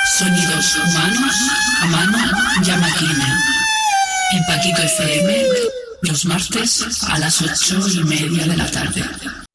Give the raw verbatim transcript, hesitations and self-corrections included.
Sonidos humanos a mano y a máquina. En Paquito F M, los martes a las ocho y media de la tarde.